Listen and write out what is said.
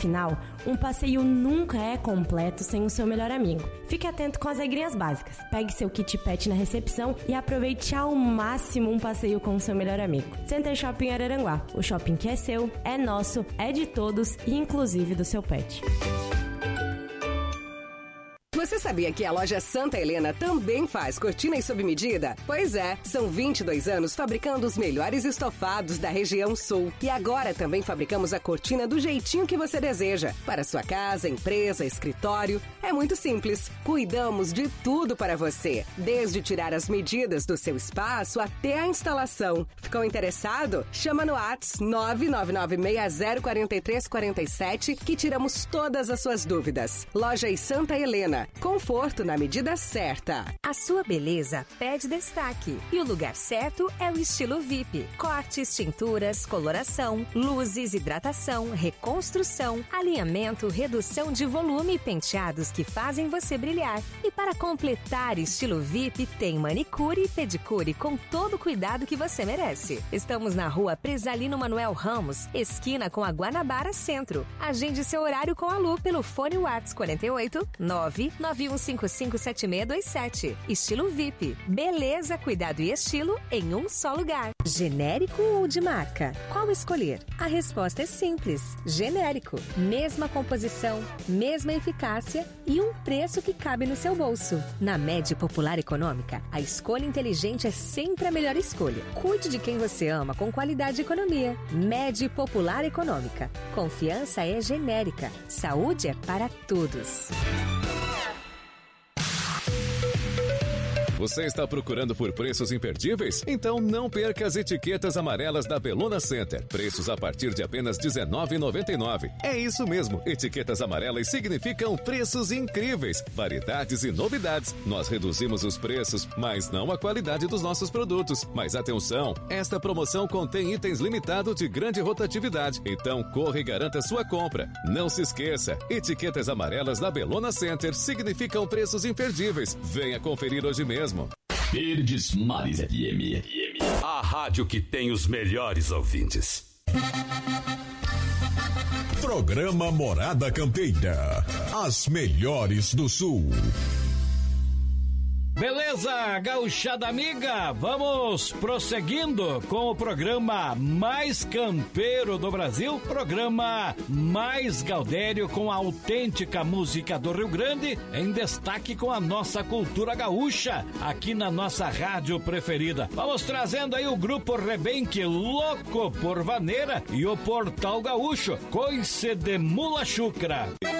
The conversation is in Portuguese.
Afinal, um passeio nunca é completo sem o seu melhor amigo. Fique atento com as regrinhas básicas. Pegue seu kit pet na recepção e aproveite ao máximo um passeio com o seu melhor amigo. Center Shopping Araranguá. O shopping que é seu, é nosso, é de todos e inclusive do seu pet. Você sabia que a loja Santa Helena também faz cortinas sob medida? Pois é, são 22 anos fabricando os melhores estofados da região sul. E agora também fabricamos a cortina do jeitinho que você deseja. Para sua casa, empresa, escritório. É muito simples. Cuidamos de tudo para você. Desde tirar as medidas do seu espaço até a instalação. Ficou interessado? Chama no WhatsApp 999604347 que tiramos todas as suas dúvidas. Lojas Santa Helena. Conforto na medida certa. A sua beleza pede destaque e o lugar certo é o estilo VIP. Cortes, tinturas, coloração, luzes, hidratação, reconstrução, alinhamento, redução de volume e penteados que fazem você brilhar. E para completar estilo VIP, tem manicure e pedicure com todo o cuidado que você merece. Estamos na rua Presalino Manuel Ramos, esquina com a Guanabara Centro. Agende seu horário com a Lu pelo fone WhatsApp 48 991557627. Estilo VIP. Beleza, cuidado e estilo em um só lugar. Genérico ou de marca? Qual escolher? A resposta é simples. Genérico. Mesma composição, mesma eficácia e um preço que cabe no seu bolso. Na Med Popular Econômica, a escolha inteligente é sempre a melhor escolha. Cuide de quem você ama com qualidade e economia. Med Popular Econômica. Confiança é genérica. Saúde é para todos. Você está procurando por preços imperdíveis? Então não perca as etiquetas amarelas da Bellona Center. Preços a partir de apenas R$19,99. É isso mesmo, etiquetas amarelas significam preços incríveis, variedades e novidades. Nós reduzimos os preços, mas não a qualidade dos nossos produtos. Mas atenção, esta promoção contém itens limitados de grande rotatividade. Então corra e garanta sua compra. Não se esqueça, etiquetas amarelas da Bellona Center significam preços imperdíveis. Venha conferir hoje mesmo. Verdes Mares FM. A rádio que tem os melhores ouvintes. Programa Morada Campeira. As melhores do Sul. Beleza, gauchada amiga, vamos prosseguindo com o programa mais campeiro do Brasil, programa mais gaudério com a autêntica música do Rio Grande, em destaque com a nossa cultura gaúcha, aqui na nossa rádio preferida. Vamos trazendo aí o grupo Rebenque, louco por vaneira, e o Portal Gaúcho, Coice de Mula Chucra.